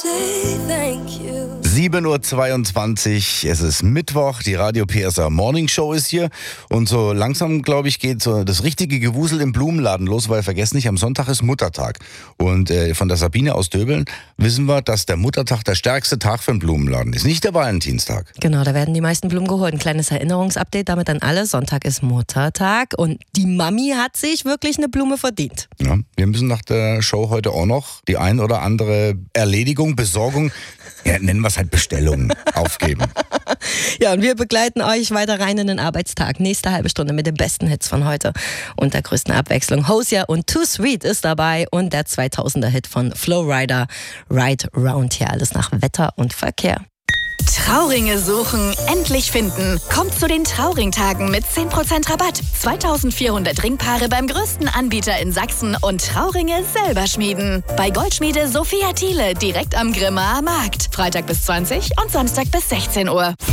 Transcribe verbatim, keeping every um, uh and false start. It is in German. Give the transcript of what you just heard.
sieben Uhr zweiundzwanzig, es ist Mittwoch, die Radio P S A Morning Show ist hier und so langsam, glaube ich, geht so das richtige Gewusel im Blumenladen los, weil vergesst nicht, am Sonntag ist Muttertag und äh, von der Sabine aus Döbeln wissen wir, dass der Muttertag der stärkste Tag für den Blumenladen ist, nicht der Valentinstag. Genau, da werden die meisten Blumen geholt. Ein kleines Erinnerungsupdate damit an alle. Sonntag ist Muttertag und die Mami hat sich wirklich eine Blume verdient. Ja, wir müssen nach der Show heute auch noch die ein oder andere Erledigung, Besorgung, ja, nennen wir es halt Bestellung, aufgeben. Ja, und wir begleiten euch weiter rein in den Arbeitstag. Nächste halbe Stunde mit den besten Hits von heute und der größten Abwechslung. Hosea und Too Sweet ist dabei und der zweitausender-Hit von Flowrider, Ride Round. Hier alles nach Wetter und Verkehr. Trauringe suchen, endlich finden. Kommt zu den Trauringtagen mit zehn Prozent Rabatt. zweitausendvierhundert Ringpaare beim größten Anbieter in Sachsen und Trauringe selber schmieden. Bei Goldschmiede Sophia Thiele direkt am Grimmaer Markt. Freitag bis zwanzig und Samstag bis sechzehn Uhr.